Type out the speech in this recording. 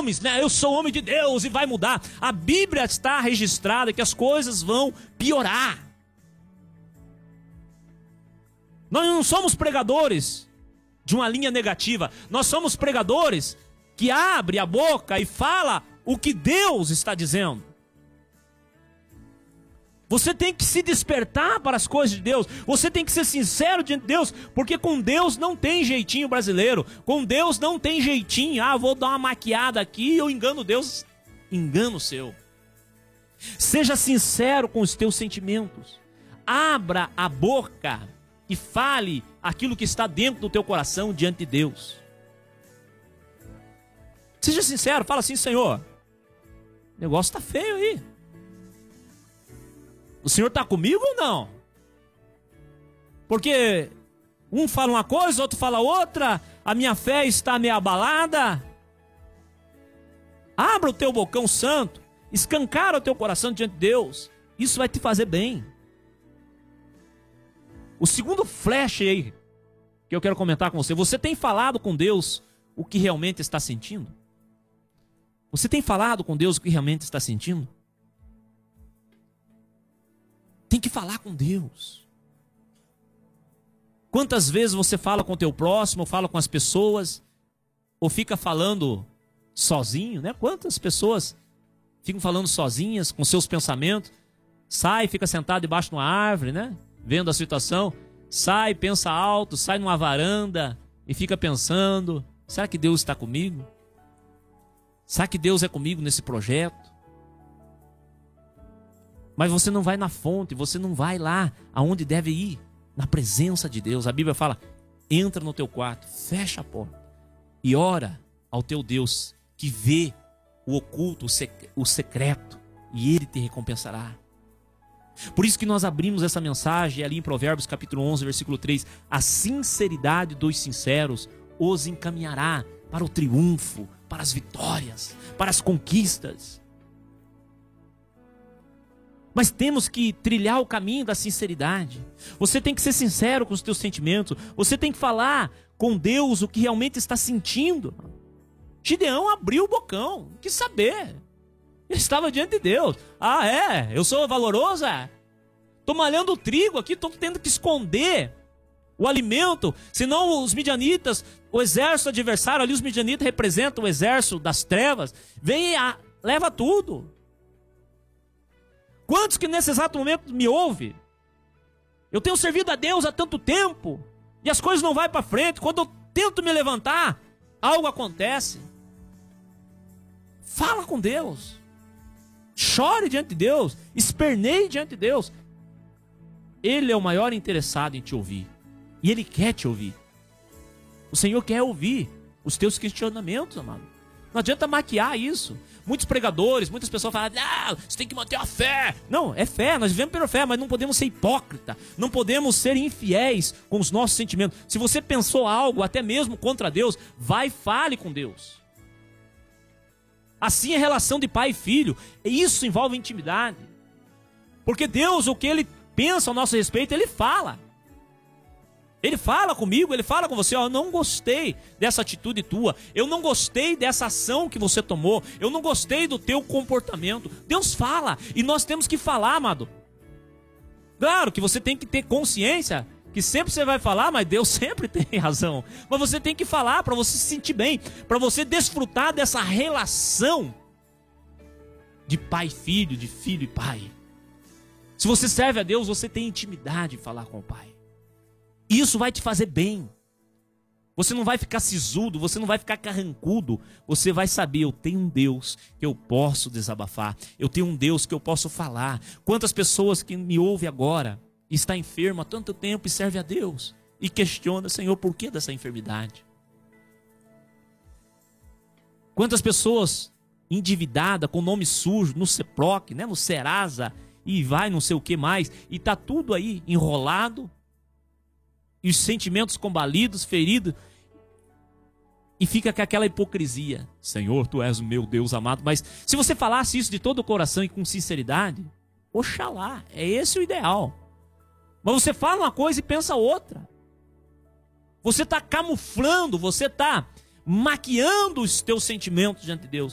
homens, né? Eu sou homem de Deus e vai mudar. A Bíblia está registrada que as coisas vão piorar. Nós não somos pregadores de uma linha negativa. Nós somos pregadores que abre a boca e fala o que Deus está dizendo. Você tem que se despertar para as coisas de Deus. Você tem que ser sincero diante de Deus, porque com Deus não tem jeitinho brasileiro. Com Deus não tem jeitinho. Ah, vou dar uma maquiada aqui e eu engano Deus. Engano seu. Seja sincero com os teus sentimentos. Abra a boca e fale aquilo que está dentro do teu coração diante de Deus. Seja sincero, fala assim: Senhor, o negócio está feio aí. O Senhor está comigo ou não? Porque um fala uma coisa, outro fala outra, a minha fé está meio abalada. Abra o teu bocão santo, escancara o teu coração diante de Deus. Isso vai te fazer bem. O segundo flash aí que eu quero comentar com você: você tem falado com Deus o que realmente está sentindo? Você tem falado com Deus o que realmente está sentindo? Tem que falar com Deus. Quantas vezes você fala com o teu próximo, fala com as pessoas, ou fica falando sozinho, né? Quantas pessoas ficam falando sozinhas, com seus pensamentos, sai, fica sentado debaixo de uma árvore, né? Vendo a situação, sai, pensa alto, sai numa varanda e fica pensando: será que Deus está comigo? Será que Deus é comigo nesse projeto? Mas você não vai na fonte, você não vai lá aonde deve ir, na presença de Deus. A Bíblia fala: entra no teu quarto, fecha a porta e ora ao teu Deus, que vê o oculto, o secreto, e Ele te recompensará. Por isso que nós abrimos essa mensagem ali em Provérbios capítulo 11, versículo 3. A sinceridade dos sinceros os encaminhará para o triunfo, para as vitórias, para as conquistas. Mas temos que trilhar o caminho da sinceridade. Você tem que ser sincero com os teus sentimentos. Você tem que falar com Deus o que realmente está sentindo. Gideão abriu o bocão, quis saber. Ele estava diante de Deus. Ah, é? Eu sou valoroso? Estou malhando o trigo aqui, estou tendo que esconder o alimento. Senão os midianitas, o exército adversário ali, os midianitas representam o exército das trevas. Vem e leva tudo. Quantos que nesse exato momento me ouvem? Eu tenho servido a Deus há tanto tempo e as coisas não vão para frente. Quando eu tento me levantar, algo acontece. Fala com Deus. Chore diante de Deus. Esperneie diante de Deus. Ele é o maior interessado em te ouvir. E Ele quer te ouvir. O Senhor quer ouvir os teus questionamentos, amado. Não adianta maquiar isso. Muitos pregadores, muitas pessoas falam: ah, você tem que manter a fé. Não, é fé, nós vivemos pela fé, mas não podemos ser hipócrita. Não podemos ser infiéis com os nossos sentimentos. Se você pensou algo, até mesmo contra Deus, vai e fale com Deus. Assim é a relação de pai e filho. E isso envolve intimidade. Porque Deus, o que Ele pensa ao nosso respeito, Ele fala. Ele fala comigo, Ele fala com você: ó, eu não gostei dessa atitude tua, eu não gostei dessa ação que você tomou, eu não gostei do teu comportamento. Deus fala, e nós temos que falar, amado. Claro que você tem que ter consciência que sempre você vai falar, mas Deus sempre tem razão. Mas você tem que falar para você se sentir bem, para você desfrutar dessa relação de pai e filho, de filho e pai. Se você serve a Deus, você tem intimidade em falar com o Pai. Isso vai te fazer bem. Você não vai ficar sisudo, você não vai ficar carrancudo. Você vai saber: eu tenho um Deus que eu posso desabafar. Eu tenho um Deus que eu posso falar. Quantas pessoas que me ouvem agora está enfermo há tanto tempo e serve a Deus e questiona: Senhor, por que dessa enfermidade? Quantas pessoas endividadas, com nome sujo, no CEPROC, né, no Serasa, e vai não sei o que mais, e está tudo aí enrolado, e os sentimentos combalidos, feridos, e fica com aquela hipocrisia: Senhor, Tu és o meu Deus amado. Mas se você falasse isso de todo o coração e com sinceridade, oxalá, é esse o ideal. Mas você fala uma coisa e pensa outra. Você está camuflando, você está maquiando os teus sentimentos diante de Deus.